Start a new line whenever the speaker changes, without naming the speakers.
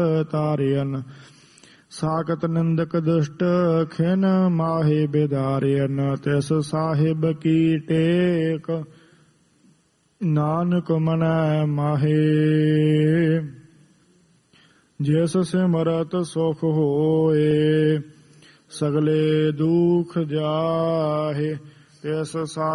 ਤਾਰਿਅਨ। ਸਾਕਤ ਨਿੰਦਕ ਦੁਸ਼ਟ ਖਿਨ ਮਾਹੇ ਬਿਦਾਰਿਅਨ। ਤਿਸ ਸਾਹਿਬ ਕੀ ਟੇਕ ਨਾਨਕ ਮਨੈ ਮਾਹੇ। ਜਿਸ ਸਿਮਰਤ ਸੁਖ ਹੋਏ ਸਗਲੇ ਦੁਖ ਜਾਹੇ। ਤਿਸ